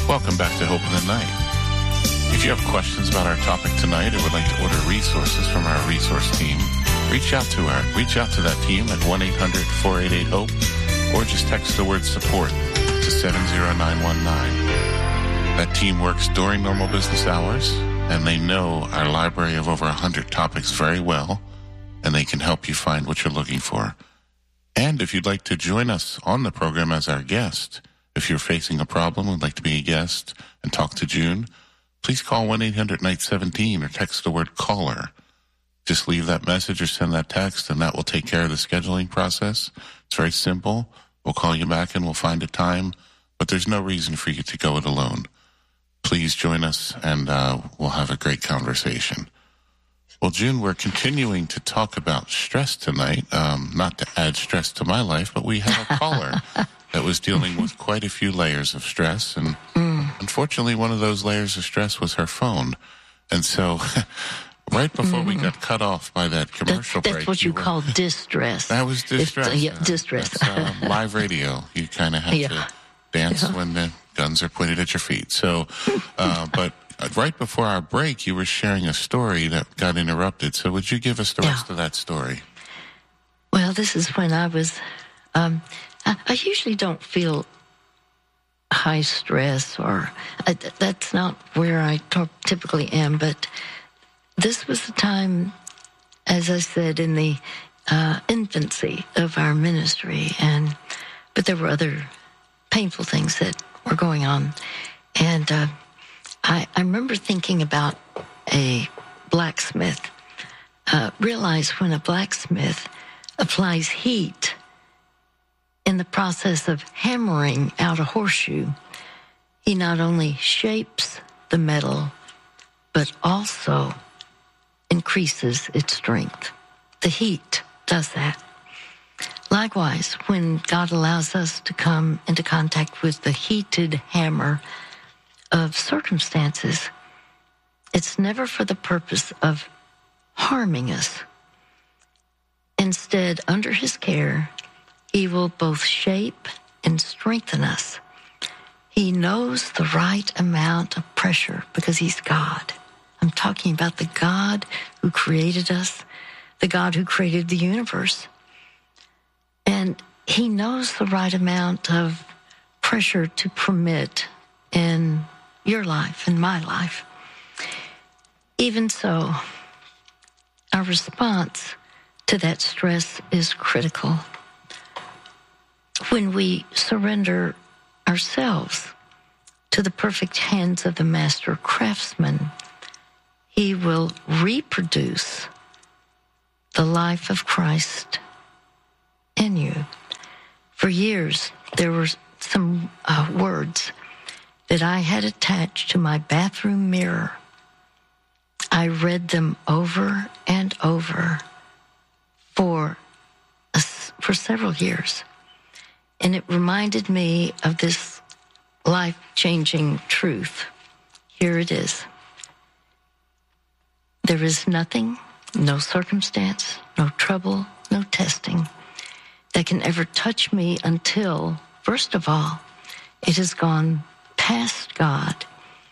Welcome back to Hope in the Night. If you have questions about our topic tonight or would like to order resources from our resource team, reach out to that team at 1-800-488-HOPE or just text the word support to 70919. That team works during normal business hours, and they know our library of over 100 topics very well, and they can help you find what you're looking for. And if you'd like to join us on the program as our guest, if you're facing a problem and would like to be a guest and talk to June, please call 1-800-NIGHT-17 or text the word caller. Just leave that message or send that text, and that will take care of the scheduling process. It's very simple. We'll call you back and we'll find a time, but there's no reason for you to go it alone. Please join us, and we'll have a great conversation. Well, June, we're continuing to talk about stress tonight. Not to add stress to my life, but we have a caller that was dealing with quite a few layers of stress, and unfortunately, one of those layers of stress was her phone. And so, right before we got cut off by that commercial break, that's what you call distress. That was distress. Distress. That's, live radio. You kind of have to dance when the guns are pointed at your feet. So, but right before our break, you were sharing a story that got interrupted. So would you give us the rest of that story? Well, this is when I was, I usually don't feel high stress, or that's not where I typically am, but this was the time, as I said, in the infancy of our ministry, but there were other painful things that were going on. And I remember thinking about a blacksmith. Realize when a blacksmith applies heat in the process of hammering out a horseshoe, he not only shapes the metal, but also increases its strength. The heat does that. Likewise, when God allows us to come into contact with the heated hammer of circumstances, it's never for the purpose of harming us. Instead, under his care, he will both shape and strengthen us. He knows the right amount of pressure because he's God. I'm talking about the God who created us, the God who created the universe. And he knows the right amount of pressure to permit in your life, in my life. Even so, our response to that stress is critical. When we surrender ourselves to the perfect hands of the master craftsman, he will reproduce the life of Christ in you. For years, there were some words that I had attached to my bathroom mirror. I read them over and over for several years. And it reminded me of this life-changing truth. Here it is. There is nothing, no circumstance, no trouble, no testing that can ever touch me until, first of all, it has gone past God